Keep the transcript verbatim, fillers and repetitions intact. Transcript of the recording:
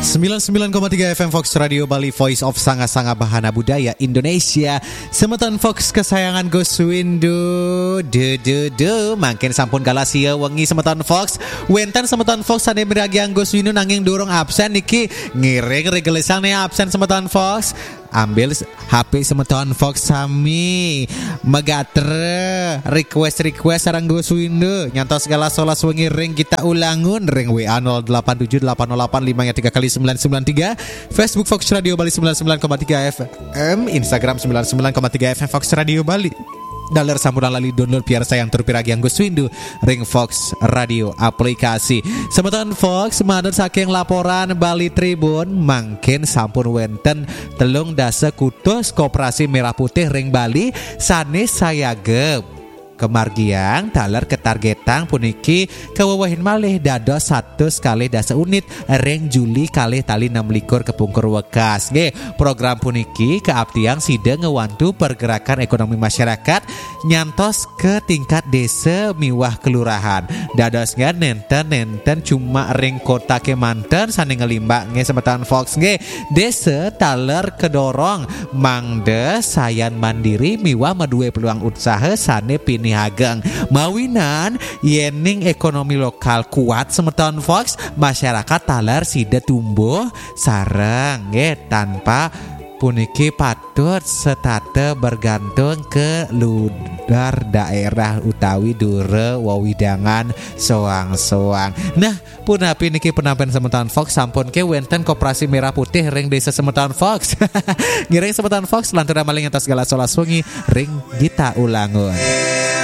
sembilan puluh sembilan koma tiga F M Fox Radio Bali, Voice of Sanga-Sanga Bahana Budaya Indonesia. Semeton Fox kesayangan Gus Windu. De de de mangkin sampun galasia wengi semeton Fox. Wenten semeton Fox sane miragiang Gus Windu nanging durung absen niki ngiring regelesang nih absen semeton Fox. Ambil H P semeton Fox sami megatre request-request sareng Gus Windu nyantos segala solas wengi ring kita ulangun ring W A nol delapan tujuh delapan nol delapan lima tiga kali sembilan sembilan tiga, Facebook Fox Radio Bali sembilan puluh sembilan koma tiga F M, Instagram sembilan puluh sembilan koma tiga F M Fox Radio Bali. Daler sampuran lali download biar sayang terpiragi yang Gus Windu ring Fox Radio aplikasi. Semeton Fox manut saking laporan Bali Tribun mangkin sampun wenten telung dasa kutus Koperasi Merah Putih ring Bali sanes sayagep kemargiang daler ketargetang puniki kewawahin malih dados satu kali dasa unit ring Juli kali tali enam likur kepungkur wekas. Nggih, program puniki keabdiang sida ngewantu pergerakan ekonomi masyarakat nyantos ke tingkat desa miwah kelurahan. Dadosnya nenten-nenten cuma ring kota kemanten sane ngelimbak nggih semeton Fox nggih. Desa taler kedorong mangde sayan mandiri miwah meduwe peluang usaha sane pin Hageng mawinan yening ekonomi lokal kuat semeton Fox masyarakat talar sida tumbuh sareng nggih tanpa puniki patut setate bergantung ke luar daerah utawi dure wawidangan soang-soang. Nah, punapi niki penampilan semeton Fox sampun ke wenten Koperasi Merah Putih ring desa semeton Fox. Ngiring semeton Fox lantaran maling atas segala solas wengi ring kita ulangun.